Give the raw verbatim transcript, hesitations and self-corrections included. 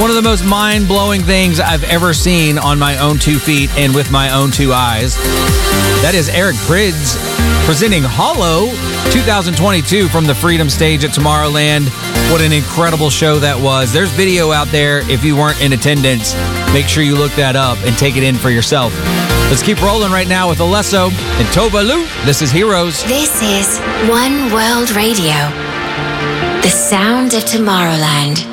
One of the most mind-blowing things I've ever seen on my own two feet and with my own two eyes. That is Eric Prydz presenting Hollow twenty twenty-two from the Freedom Stage at Tomorrowland. What an incredible show that was. There's video out there. If you weren't in attendance, make sure you look that up and take it in for yourself. Let's keep rolling right now with Alesso and Tova Lu. This is Heroes. This is One World Radio, the sound of Tomorrowland.